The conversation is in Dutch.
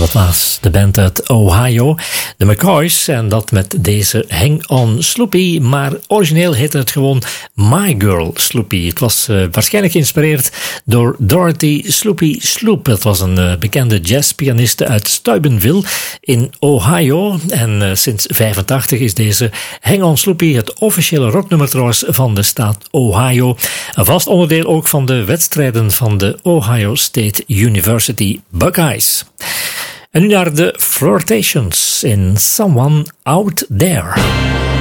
Dat was de band uit Ohio, de McCoys, en dat met deze Hang On Sloopy, maar origineel heette het gewoon My Girl Sloopy. Het was waarschijnlijk geïnspireerd door Dorothy Sloopy Sloop. Dat was een bekende jazzpianiste uit Steubenville in Ohio, en sinds 85 is deze Hang On Sloopy het officiële rocknummer trouwens van de staat Ohio. Een vast onderdeel ook van de wedstrijden van de Ohio State University Buckeyes. En nu naar de Flirtations in Someone Out There.